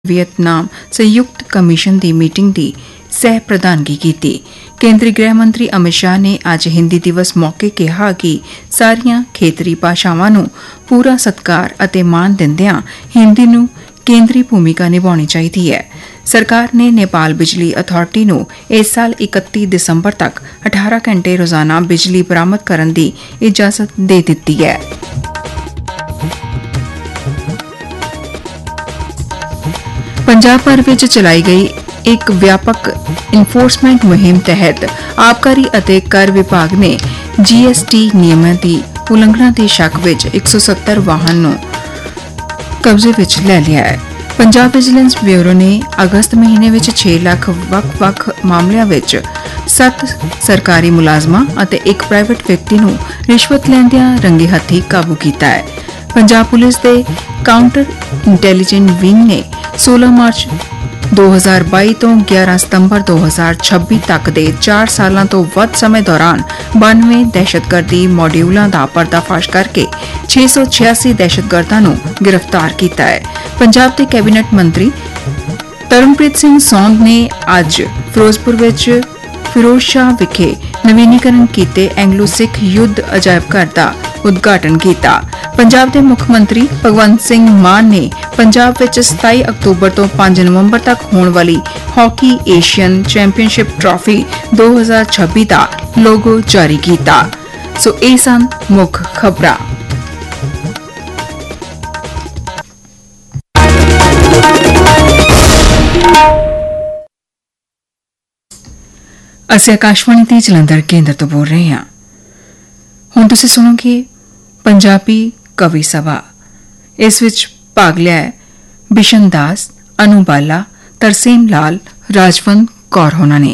Vietnam संयुक्त commission की meeting की सह प्रधानगी की। केंद्रीय गृह मंत्री अमित शाह ने अज हिंदी दिवस मौके कहा कि सारियां खेतरी भाषावां नूं पूरा सत्कार अते मान दिंदियां हिंदी नूं केंद्री भूमिका निभाउणी चाहिदी है। सरकार ने नेपाल बिजली अथॉरिटी नूं इस साल 31 दिसंबर तक 18 घंटे रोजाना बिजली बरामद करने की इजाजत दे दी है। पंजाब भर में चलाई गई एक व्यापक इन्फोर्समेंट मुहिम तहत आबकारी अते कर विभाग ने GST नियमां की उलंघना के शक विच 170 वाहन नूं कब्जे विच ले लिया है। पंजाब विजिलेंस ब्यूरो ने अगस्त महीने विच 6 लाख वख-वख मामलों विच 7 सरकारी मुलाजमां अते एक प्राइवेट व्यक्ति नूं रिश्वत लैंदियां रंगे हत्थी काबू किया है। पंजाब पुलिस के काउंटर इंटैलीजेंट विंग ने 16 मार्च 2022 तो 11 सितंबर 2026 तक के 4 सालों तो वध समय दौरान 92 दहशतगर्दी मॉड्यूलों का पर्दाफाश करके 686 दहशतगर्दां नूं गिरफ्तार किया है। पंजाब के कैबिनेट मंत्री तरनप्रीत सिंह सौंध ने अज फिरोजपुर विच फिरोज शाह विखे नवीनीकरण किए एंग्लो सिख युद्ध अजायब घर का उद्घाटन किया। पंजाब के मुख्यमंत्री भगवंत सिंह मान ने पंजाब विच 27 अक्तूबर तो 5 नवंबर तक होने वाली हॉकी एशियन चैंपीयनशिप ट्रॉफी 2026 का लोगो जारी किया। सो ये सन मुख्य खबरां। ਅਸੀਂ आकाशवाणी ਦੀ ਜਲੰਧਰ ਕੇਂਦਰ ਤੋਂ बोल रहे हैं। ਹੁਣ ਤੁਸੀਂ ਸੁਣੋਗੇ पंजाबी कवि सभा। इस विच भाग लिया है बिशन दास, अनु बाला, तरसेम लाल, राजवंत कौर होना ने।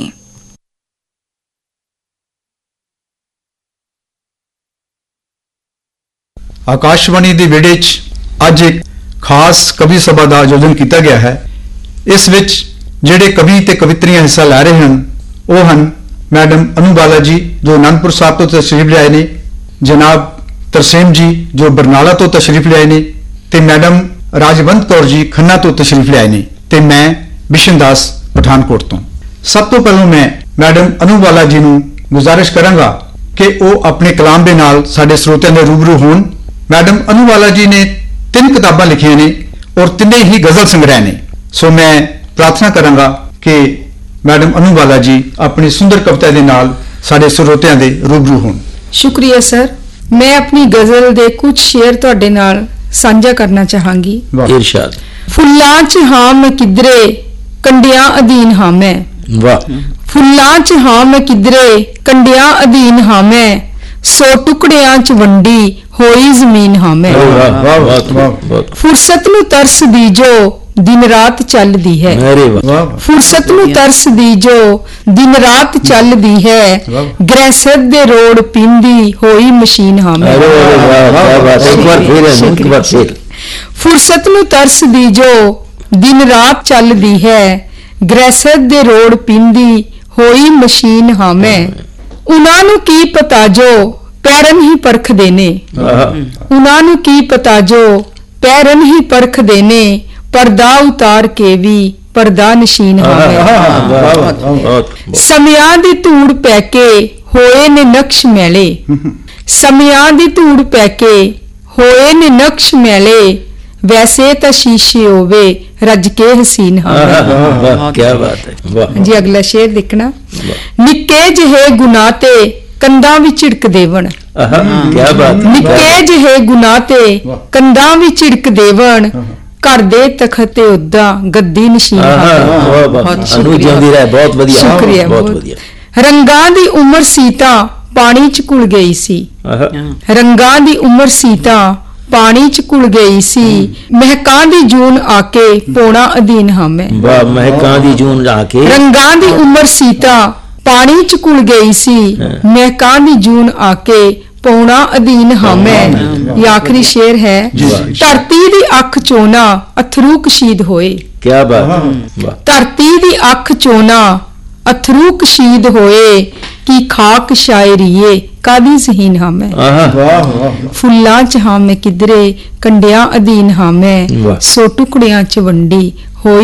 आकाशवाणी दी विड़े अज एक खास कवि सभा का आयोजन किया गया है। इस विच जिहड़े कवि ते कवित्रियां हिस्सा लै रहे हैं वो हैं मैडम अनु बाला जी जो आनंदपुर साहब तो तशरीफ लियाए ने, जनाब तरसेम जी जो बरनाला तो तशरीफ लियाए ने, ते मैडम राजवंत कौर जी खन्ना तो तशरीफ लियाए ने, ते मैं बिशन दास पठानकोट तो। सब तो पहलों मैं मैडम अनु बाला जी नूं गुजारिश करांगा कि वो अपने कलाम दे नाल साडे श्रोतिਆਂ दे रूबरू होण। मैडम अनु बाला जी ने 3 किताबां लिखियां ने और तिन्ने ही गजल संग्रह ने। सो मैं प्रार्थना करांगा कि मैडम अनु बाला जी अपनी सुंदर कविता दे नाल साडे श्रोतिਆਂ दे रूबरू होण। शुक्रिया सर। मैं अपनी गजल दे कुछ शेर तुहाडे नाल साझा करना चाहांगी। इरशाद। फुल्लां च हां मैं किधरे कंडियां अधीन हां मैं। वाह। फुल्लां च हां मैं किधरे कंडियां अधीन हां मैं, 100 टुकड़ियां च वंडी होई जमीन हां मैं। फुरसत नूं तरस दी जो दिन रात चलदी है, फुरसत नूं तरस दी जो दिन रात चलदी है, गृहस्थ दे रोड पिंदी होई मशीन हां मैं। फुरसत नूं तरस दी जो दिन रात चलदी है, गृहस्थ दे रोड पिंदी होई मशीन हां मैं। उन्हां नूं की पता जो पैरन ही परखदे ने, उन्हां नूं की पता जो पैरन ही परखदे ने, पर्दा उतार के भी पर्दा नशीन हां मैं। समयां दी धूड़ पैके होए ने नक्श मैले, समयां दी धूड़ पैके होए ने नक्श मैले, वैसे तां शीशे होवे रज के हसीन हां मैं। क्या बात है। वाह जी। अगला शेर देखना। निक्के जहे गुनाह ते कंधां विच झिड़क देवण, क्या बात। निक्के जहे गुनाह ते कंधां विच झिड़क देवण, घर दे तखते उदा गद्दी नशीन बहुत वधिया। शुक्रिया। बहुत वधिया। रंगां दी उमर सीता पानी च घुल गई सी, रंगां दी उमर सीता पानी च घुल गई सी, महकां दी जून आके पौना अधीन हां मैं। महकां दी जून आके। रंगां दी उमर सीता पानी च घुल गई सी, महकां दी जून आके पौना अधीन हां मैं। ये आखिरी शेर है। धरती दी अख चोना अथरू कशीद होए, क्या बात। धरती दी अख चोना अथरू कशीद होए, की खाक शायरीए कादी जहीन हां मैं। फुल्लां च हां मैं किधरे कंडियां अधीन हां मैं, 100 टुकड़ियां च वंडी